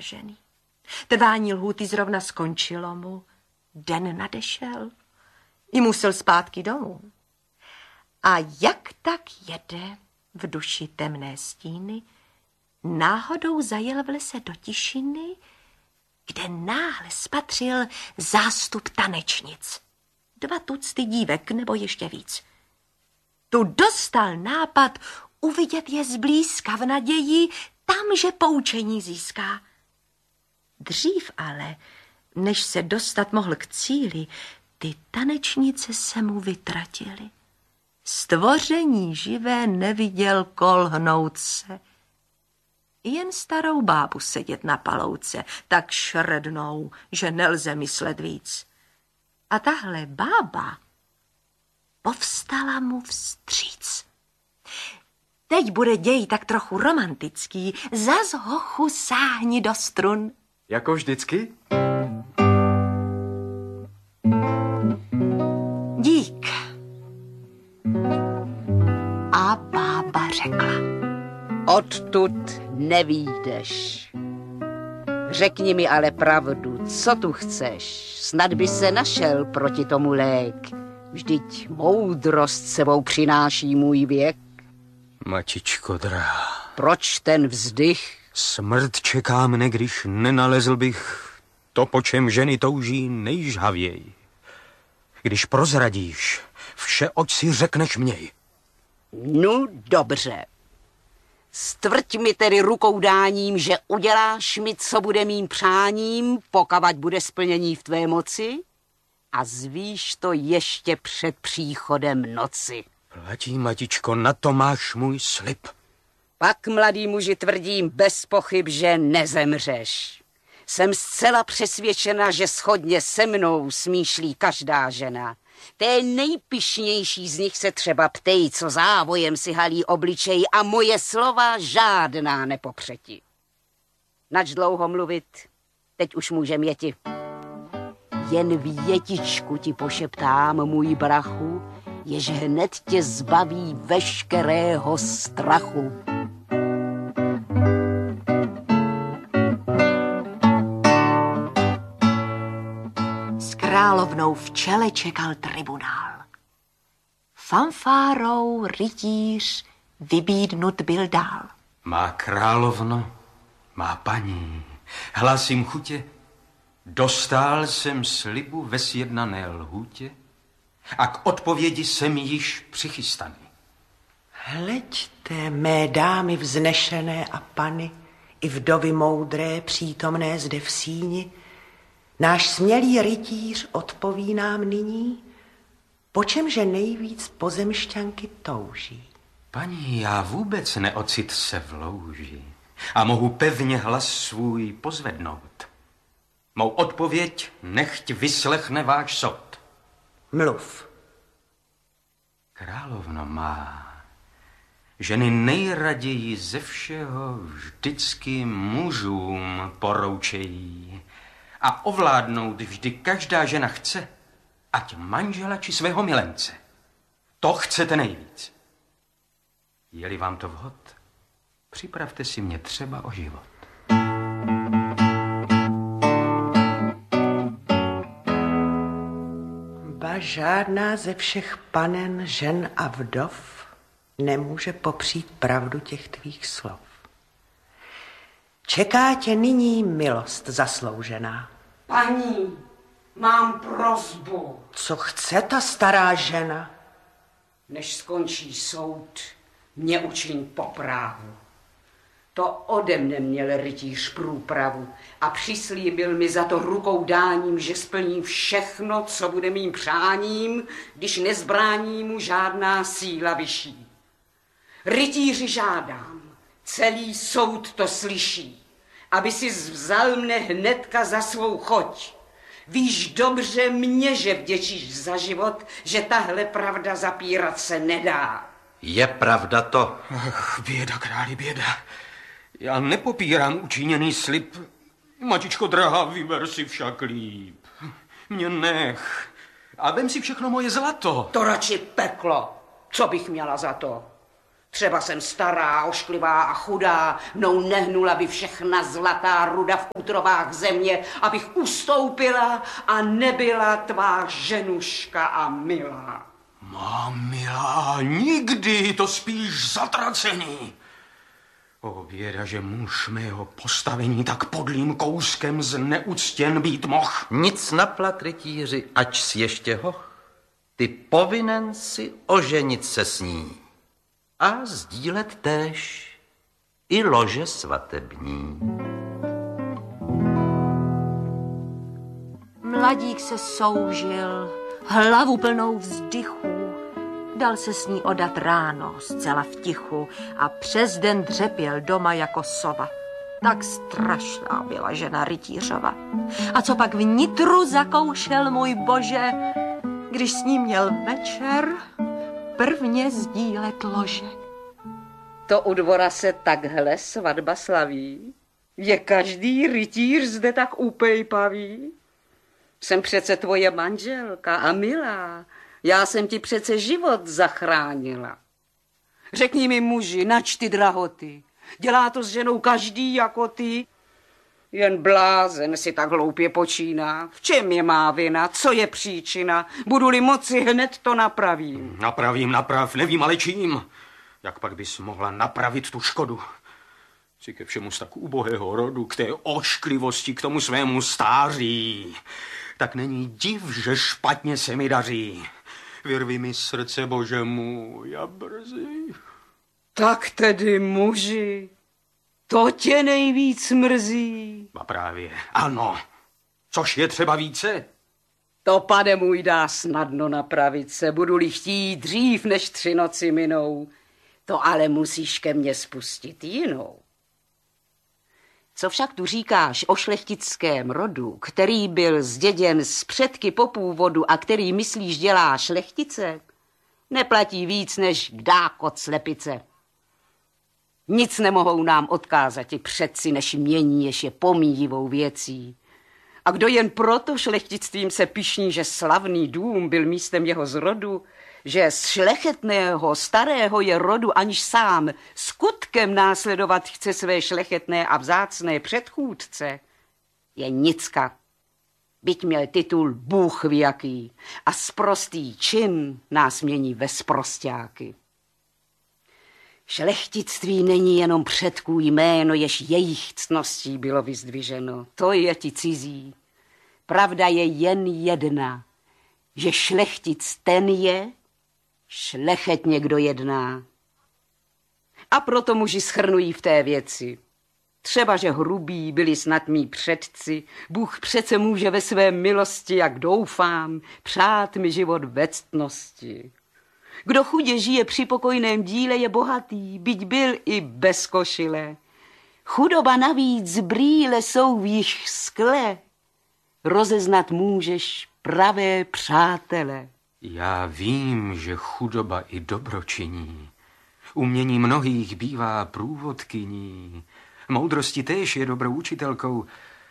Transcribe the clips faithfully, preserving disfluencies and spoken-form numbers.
ženy. Trvání lhůty zrovna skončilo mu. Den nadešel. I musel zpátky domů. A jak tak jede v duši temné stíny, náhodou zajel v lese do tišiny, kde náhle spatřil zástup tanečnic. Dva tucty dívek nebo ještě víc. Tu dostal nápad uvidět je zblízka v naději, tam, že poučení získá. Dřív ale, než se dostat mohl k cíli, ty tanečnice se mu vytratily. Stvoření živé neviděl kolhnout se. Jen starou bábu sedět na palouce, tak šrednou, že nelze myslet víc. A tahle bába povstala mu vstříc. Teď bude děj tak trochu romantický, zas hochu sáhni do strun. Jako vždycky? Dík. A bába řekla. Odtud nevídeš. Řekni mi ale pravdu, co tu chceš? Snad by se našel proti tomu lék. Vždyť moudrost sebou přináší můj věk. Matičko drahá. Proč ten vzdych? Smrt čeká mne, když nenalezl bych to, po čem ženy touží nejžhavěji. Když prozradíš vše, oč si řekneš měj. No dobře. Stvrť mi tedy rukou dáním, že uděláš mi, co bude mým přáním, pokavať bude splnění v tvé moci, a zvíš to ještě před příchodem noci. Platí, matičko, na to máš můj slib. Pak, mladý muži, tvrdím bez pochyb, že nezemřeš. Jsem zcela přesvědčena, že shodně se mnou smýšlí každá žena. Té nejpyšnější z nich se třeba ptej, co závojem si halí obličej, a moje slova žádná nepopřeti. Nač dlouho mluvit, teď už můžem jeti. Jen větičku ti pošeptám, můj brachu, jež hned tě zbaví veškerého strachu. S královnou v čele čekal tribunál. Fanfárou rytíř vybídnut byl dál. Má královno, má paní, hlásím chutě, dostál jsem slibu ve sjednané lhůtě a k odpovědi jsem již přichystaný. Hleďte, mé dámy vznešené a pany, i vdovy moudré přítomné zde v síni, náš smělý rytíř odpoví nám nyní, po čemže nejvíc pozemšťanky touží. Paní, já vůbec neocit se v louži a mohu pevně hlas svůj pozvednout. Mou odpověď nechť vyslechne váš soud. Mluv. Královno má, ženy nejraději ze všeho vždycky mužům poroučejí a ovládnout vždy každá žena chce, ať manžela či svého milence. To chcete nejvíc. Je-li vám to vhod, připravte si mě třeba o život. Ba žádná ze všech panen, žen a vdov nemůže popřít pravdu těch tvých slov. Čeká tě nyní milost zasloužená. Paní, mám prosbu. Co chce ta stará žena? Než skončí soud, mě učiň poprávu. To ode mne měl rytíř průpravu a přislíbil mi za to rukou dáním, že splní všechno, co bude mým přáním, když nezbrání mu žádná síla vyšší. Rytíři žádám, celý soud to slyší, aby si vzal mne hnedka za svou choť. Víš dobře mě, že vděčíš za život, že tahle pravda zapírat se nedá. Je pravda to? Ach, běda, králi, běda. Já nepopírám učiněný slib. Matičko drahá, vyber si však líp. Mě nech. A vem si všechno moje zlato. To radši peklo. Co bych měla za to? Třeba jsem stará, ošklivá a chudá, mnou nehnula by všechna zlatá ruda v útrobách země, abych ustoupila a nebyla tvá ženuška a milá. Má milá, nikdy, to spíš zatracený. O běda, že muž mého postavení tak podlým kouskem zneuctěn být moh. Nic naplat, rytíři, ač si ještě hoch. Ty povinen si oženit se s ní a sdílet též i lože svatební. Mladík se soužil, hlavu plnou vzdychů, dal se s ní odat ráno, zcela v tichu, a přes den dřepěl doma jako sova. Tak strašná byla žena rytířova. A co pak vnitru zakoušel můj bože, když s ním měl večer prvně sdílet lože. To u dvora se takhle svatba slaví? Je každý rytíř zde tak upejpavý? Jsem přece tvoje manželka a milá. Já jsem ti přece život zachránila. Řekni mi, muži, nač ty drahoty. Dělá to s ženou každý jako ty? Jen blázen si tak hloupě počíná. V čem je má vina? Co je příčina? Budu-li moci, hned to napravím. Napravím, naprav, nevím, ale čím. Jak pak bys mohla napravit tu škodu? Jsi ke všemu z tak ubohého rodu, k té ošklivosti, k tomu svému stáří. Tak není div, že špatně se mi daří. Vyrvi mi srdce, bože můj, a brzy. Tak tedy, muži, to tě nejvíc mrzí. A právě, ano. Což je třeba více? To, pane můj, dá snadno napravit se. Budu-li chtít dřív, než tři noci minou. To ale musíš ke mně spustit jinou. Co však tu říkáš o šlechtickém rodu, který byl zděděn z předky po původu a který, myslíš, dělá šlechtice, neplatí víc než kdákot slepice. Nic nemohou nám odkázat i předci, než mění, jež je pomíjivou věcí. A kdo jen proto šlechtictvím se pyšní, že slavný dům byl místem jeho zrodu, že z šlechetného starého je rodu, aniž sám skutkem následovat chce své šlechetné a vzácné předchůdce, je nicka. Byť měl titul Bůh jaký a sprostý čin nás mění ve sprosťáky. Šlechtictví není jenom předků jméno, jež jejich ctností bylo vyzdviženo. To je ti cizí. Pravda je jen jedna, že šlechtic ten je, šlechetně kdo jedná. A proto muži schrnují v té věci. Třeba, že hrubí byli snad mý předci, Bůh přece může ve své milosti, jak doufám, přát mi život ve ctnosti. Kdo chudě žije při pokojném díle, je bohatý, byť byl i bez košile. Chudoba navíc brýle jsou v jich skle, rozeznat můžeš pravé přátele. Já vím, že chudoba i dobro činí. Umění mnohých bývá průvodkyní. Moudrosti též je dobrou učitelkou.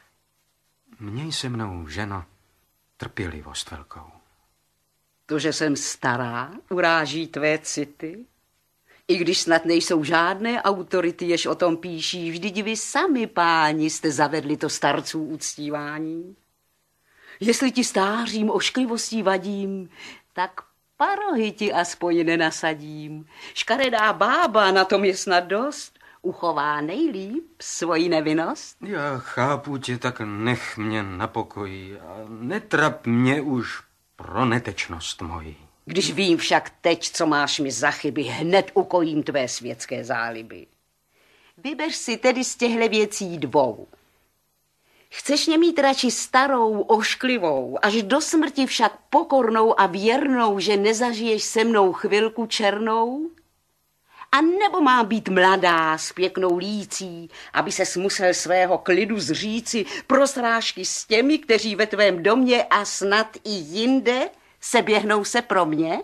Měj se mnou, ženo, trpělivost velkou. To, že jsem stará, uráží tvé city? I když snad nejsou žádné autority, jež o tom píší, vždyť vy sami, páni, jste zavedli to starců uctívání. Jestli ti stářím ošklivostí vadím, tak parohy ti aspoň nenasadím. Škaredá bába, na tom je snad dost, uchová nejlíp svoji nevinnost. Já chápu tě, tak nech mě na pokoji a netrap mě už pro netečnost moji. Když vím však teď, co máš mi za chyby, hned ukojím tvé světské záliby. Vyber si tedy z těchto věcí dvou. Chceš mě mít radši starou, ošklivou, až do smrti však pokornou a věrnou, že nezažiješ se mnou chvilku černou? A nebo má být mladá s pěknou lící, aby ses musel svého klidu zříci pro srážky s těmi, kteří ve tvém domě a snad i jinde se běhnou se pro mě?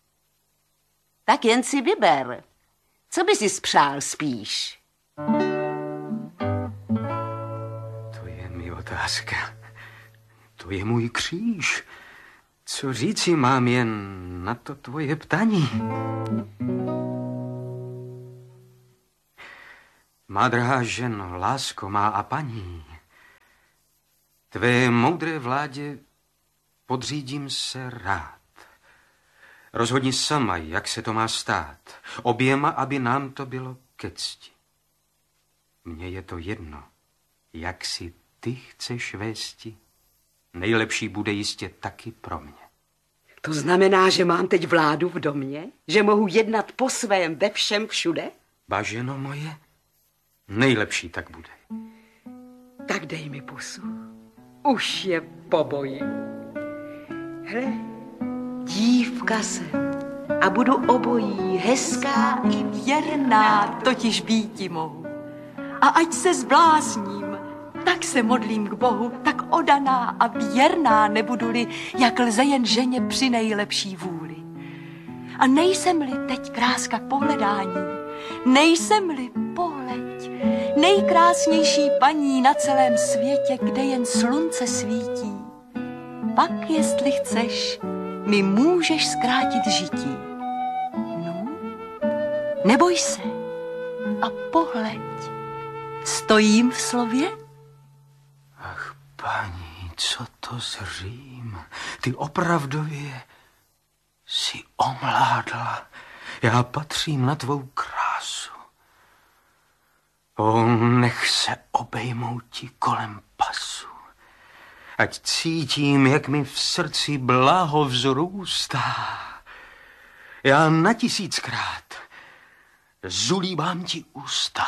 Tak jen si vyber, co by si spřál spíš? To je mi otázka. To je můj kříž. Co říci mám jen na to tvoje ptání? Má drahá ženo, lásko má a paní, tvé moudré vládě podřídím se rád. Rozhodni sama, jak se to má stát. Oběma, aby nám to bylo ke cti. Mně je to jedno, jak si ty chceš vésti. Nejlepší bude jistě taky pro mě. To znamená, že mám teď vládu v domě? Že mohu jednat po svém ve všem všude? Ba, ženo moje, nejlepší tak bude. Tak dej mi pusu. Už je po boji. Hle, dívka jsem a budu obojí, hezká i Věrná totiž býti mohu. A ať se zblázním, tak se modlím k Bohu, tak odaná a věrná nebudu-li, jak lze jen ženě při nejlepší vůli. A nejsem-li teď kráska k pohledání, nejsem-li pohleď, nejkrásnější paní na celém světě, kde jen slunce svítí, pak, jestli chceš, mi můžeš zkrátit žití. No, neboj se a pohleď, stojím v slově? Ach, paní, co to zřím? Ty opravdově jsi omládla. Já patřím na tvou krásu. O, nech se obejmou ti kolem pasu. Ať cítím, jak mi v srdci blaho vzrůstá. Já na tisíckrát zulíbám ti ústa.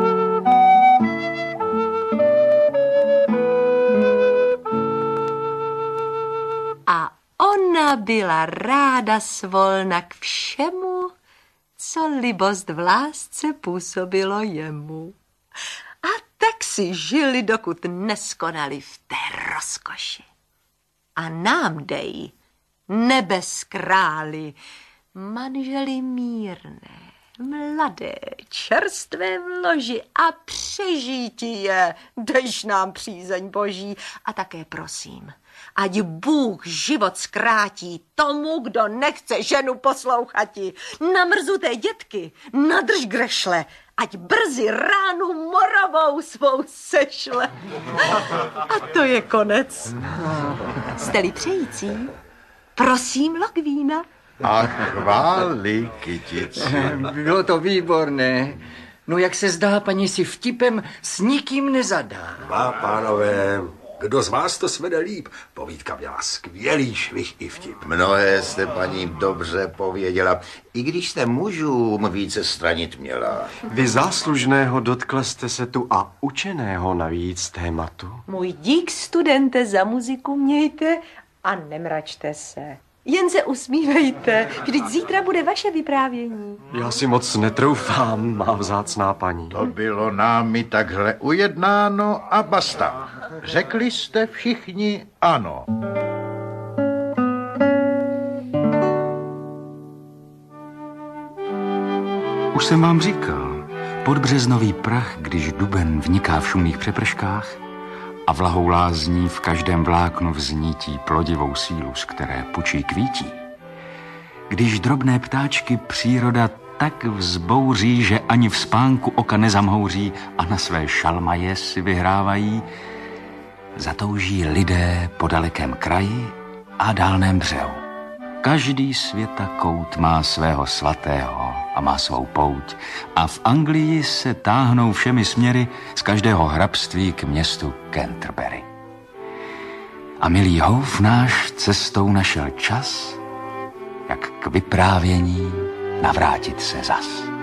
A ona byla ráda svolna k všemu, co libost v lásce působilo jemu. A tak si žili, dokud neskonali v té rozkoši. A nám dej, nebes králi, manželi mírné, mladé, čerstvé v loži a přežítí je, dejš nám přízeň boží. A také prosím, ať Bůh život zkrátí tomu, kdo nechce ženu poslouchati. Namrzuté dětky, nadrž grešle, ať brzy ránu morovou svou sešle. A to je konec. Jste-li přející, prosím lok vína. A chvály, kytici. Bylo to výborné. No jak se zdá, paní si vtipem s nikým nezadá. Má pánové, kdo z vás to svede líp? Povídka měla skvělý švih i vtip. Mnohé jste, paní, dobře pověděla, i když jste mužům více stranit měla. Vy záslužného dotkla jste se tu a učeného navíc tématu. Můj dík, studente, za muziku mějte a nemračte se. Jen se usmívejte, vždyť zítra bude vaše vyprávění. Já si moc netroufám, má vzácná paní. To bylo námi takhle ujednáno a basta. Řekli jste všichni ano. Už jsem vám říkal, podbřeznový prach, když duben vniká v šumných přeprškách a vlahou lázní v každém vláknu vznítí plodivou sílu, z které pučí kvítí. Když drobné ptáčky příroda tak vzbouří, že ani v spánku oka nezamhouří a na své šalmaje si vyhrávají, zatouží lidé po dalekém kraji a dálném břehu. Každý světa kout má svého svatého a má svou pouť a v Anglii se táhnou všemi směry z každého hrabství k městu Canterbury. A milý houf náš cestou našel čas, jak k vyprávění navrátit se zas.